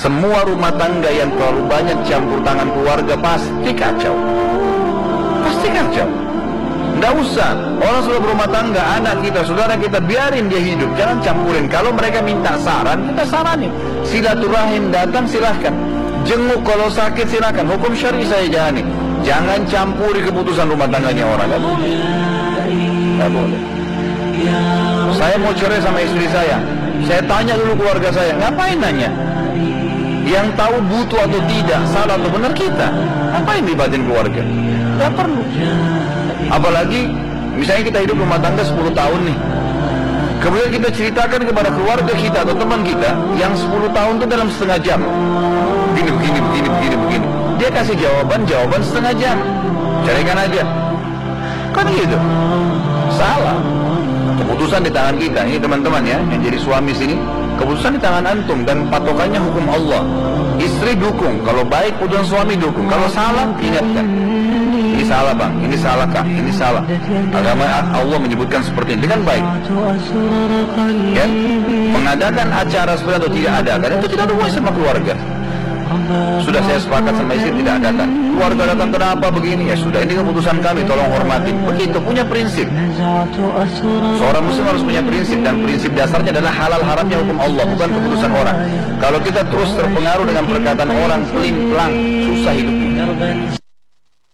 Semua rumah tangga yang terlalu banyak campur tangan keluarga pasti kacau. Pasti kacau. Nggak usah, orang sudah berumah tangga, anak kita, saudara kita, biarin dia hidup, jangan campurin. Kalau mereka minta saran, kita saranin. Silaturahim datang, silahkan. Jenguk kalau sakit, silahkan. Hukum syar'i saya jalani. Jangan campuri keputusan rumah tangganya orang. Nggak boleh. Nggak boleh. Saya mau cerai sama istri saya tanya dulu keluarga saya. Ngapain nanya? Yang tahu butuh atau tidak, salah atau benar kita. Ngapain libatin keluarga? Nggak perlu. Apalagi misalnya kita hidup rumah tangga 10 tahun nih, kemudian kita ceritakan kepada keluarga kita atau teman kita yang 10 tahun itu dalam setengah jam, begini. Dia kasih jawaban setengah jam, ceraikan aja. Kan gitu. Salah. Keputusan di tangan kita. Ini teman-teman ya, yang jadi suami sini, keputusan di tangan antum dan patokannya hukum Allah. Istri dukung, kalau baik putusan suami dukung, kalau salah ingatkan. Ini salah bang, ini salah kak, ini salah. Agama Allah menyebutkan seperti ini dengan baik. Ya, mengadakan acara seperti itu tidak ada, karena itu tidak ada hubungan sama keluarga. Sudah saya sepakat sama istri tidak datang. Keluarga datang kenapa begini? Ya sudah, ini keputusan kami, tolong hormatin. Begitu, punya prinsip. Seorang muslim harus punya prinsip, dan prinsip dasarnya adalah halal haramnya hukum Allah, bukan keputusan orang. Kalau kita terus terpengaruh dengan perkataan orang, pelin-pelang, susah hidupnya.